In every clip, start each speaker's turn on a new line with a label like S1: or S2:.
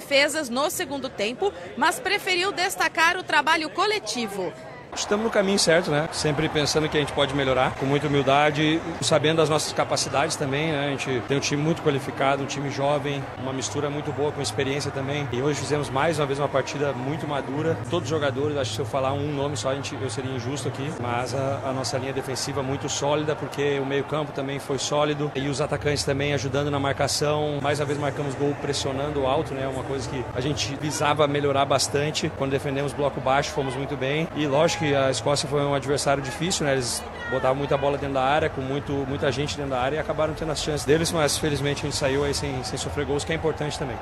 S1: defesas no segundo tempo, mas preferiu destacar o trabalho coletivo.
S2: Estamos no caminho certo, né? Sempre pensando que a gente pode melhorar, com muita humildade, sabendo das nossas capacidades também, né? A gente tem um time muito qualificado, um time jovem, uma mistura muito boa com experiência também. E hoje fizemos mais uma vez uma partida muito madura. Todos os jogadores, acho que se eu falar um nome só, eu seria injusto aqui. Mas a nossa linha defensiva muito sólida, porque o meio-campo também foi sólido. E os atacantes também ajudando na marcação. Mais uma vez marcamos gol pressionando alto, né? Uma coisa que a gente visava melhorar bastante. Quando defendemos bloco baixo, fomos muito bem. E lógico que a Escócia foi um adversário difícil, né? Eles botavam muita bola dentro da área, com muita gente dentro da área e acabaram tendo as chances deles, mas felizmente a gente saiu aí sem sofrer gols, que é importante também.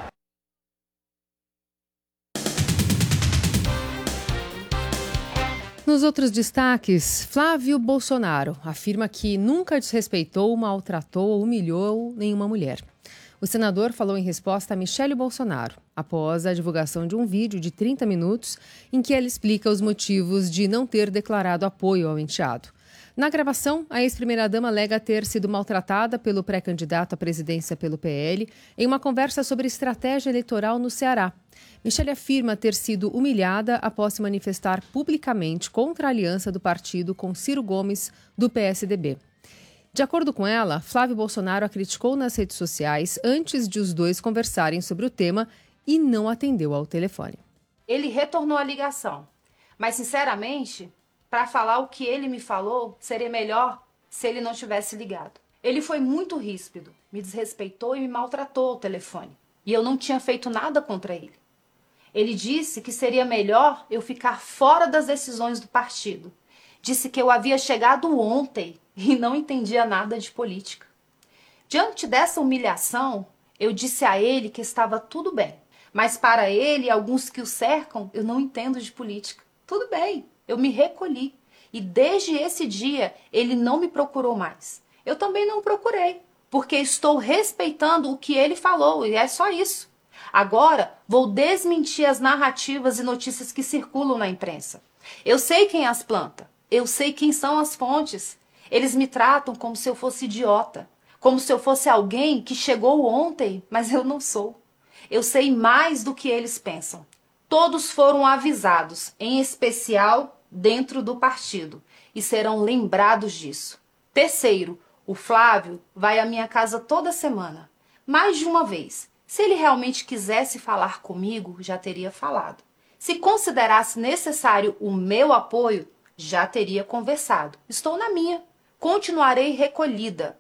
S3: Nos outros destaques, Flávio Bolsonaro afirma que nunca desrespeitou, maltratou ou humilhou nenhuma mulher. O senador falou em resposta a Michele Bolsonaro, após a divulgação de um vídeo de 30 minutos em que ela explica os motivos de não ter declarado apoio ao enteado. Na gravação, a ex-primeira-dama alega ter sido maltratada pelo pré-candidato à presidência pelo PL em uma conversa sobre estratégia eleitoral no Ceará. Michele afirma ter sido humilhada após se manifestar publicamente contra a aliança do partido com Ciro Gomes, do PSDB. De acordo com ela, Flávio Bolsonaro a criticou nas redes sociais antes de os dois conversarem sobre o tema e não atendeu ao telefone.
S4: Ele retornou a ligação, mas sinceramente, para falar o que ele me falou, seria melhor se ele não tivesse ligado. Ele foi muito ríspido, me desrespeitou e me maltratou ao telefone. E eu não tinha feito nada contra ele. Ele disse que seria melhor eu ficar fora das decisões do partido. Disse que eu havia chegado ontem e não entendia nada de política. Diante dessa humilhação, eu disse a ele que estava tudo bem. Mas para ele e alguns que o cercam, eu não entendo de política. Tudo bem, eu me recolhi. E desde esse dia, ele não me procurou mais. Eu também não procurei, porque estou respeitando o que ele falou, e é só isso. Agora, vou desmentir as narrativas e notícias que circulam na imprensa. Eu sei quem as planta, eu sei quem são as fontes. Eles me tratam como se eu fosse idiota, como se eu fosse alguém que chegou ontem, mas eu não sou. Eu sei mais do que eles pensam. Todos foram avisados, em especial dentro do partido, e serão lembrados disso. Terceiro, o Flávio vai à minha casa toda semana, mais de uma vez. Se ele realmente quisesse falar comigo, já teria falado. Se considerasse necessário o meu apoio, já teria conversado. Estou na minha. Continuarei recolhida.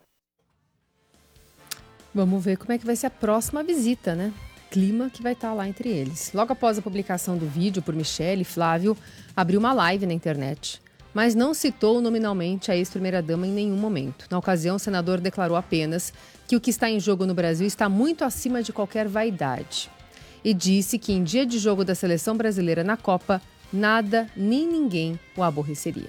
S3: Vamos ver como é que vai ser a próxima visita, né? Clima que vai estar lá entre eles. Logo após a publicação do vídeo por Michele, Flávio abriu uma live na internet, mas não citou nominalmente a ex-primeira-dama em nenhum momento. Na ocasião, o senador declarou apenas que o que está em jogo no Brasil está muito acima de qualquer vaidade. E disse que em dia de jogo da seleção brasileira na Copa, nada nem ninguém o aborreceria.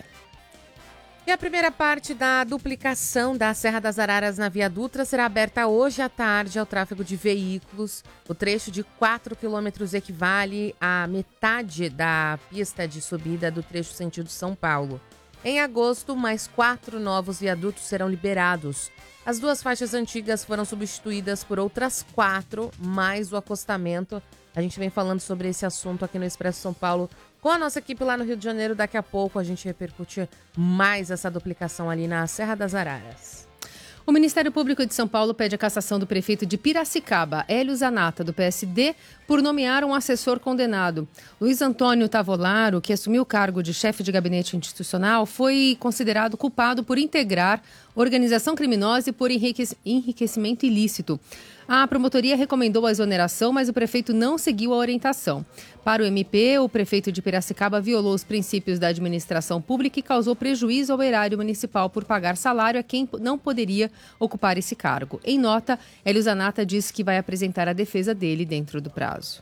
S5: E a primeira parte da duplicação da Serra das Araras na Via Dutra será aberta hoje à tarde ao tráfego de veículos. O trecho de 4 quilômetros equivale à metade da pista de subida do trecho sentido São Paulo. Em agosto, mais 4 novos viadutos serão liberados. As 2 faixas antigas foram substituídas por outras 4, mais o acostamento. A gente vem falando sobre esse assunto aqui no Expresso São Paulo com a nossa equipe lá no Rio de Janeiro. Daqui a pouco a gente repercute mais essa duplicação ali na Serra das Araras.
S3: O Ministério Público de São Paulo pede a cassação do prefeito de Piracicaba, Hélio Zanata, do PSD, por nomear um assessor condenado. Luiz Antônio Tavolaro, que assumiu o cargo de chefe de gabinete institucional, foi considerado culpado por integrar organização criminosa e por enriquecimento ilícito. A promotoria recomendou a exoneração, mas o prefeito não seguiu a orientação. Para o MP, o prefeito de Piracicaba violou os princípios da administração pública e causou prejuízo ao erário municipal por pagar salário a quem não poderia ocupar esse cargo. Em nota, Hélio Zanata disse que vai apresentar a defesa dele dentro do prazo.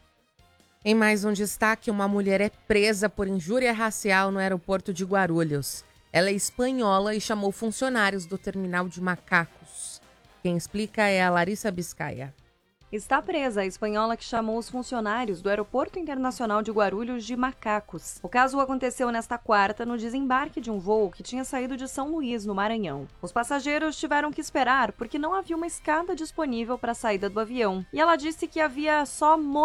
S5: Em mais um destaque, uma mulher é presa por injúria racial no aeroporto de Guarulhos. Ela é espanhola e chamou funcionários do terminal de macacos. Quem explica é a Larissa Biscaia.
S6: Está presa a espanhola que chamou os funcionários do Aeroporto Internacional de Guarulhos de macacos. O caso aconteceu nesta quarta no desembarque de um voo que tinha saído de São Luís, no Maranhão. Os passageiros tiveram que esperar porque não havia uma escada disponível para a saída do avião. E ela disse que havia só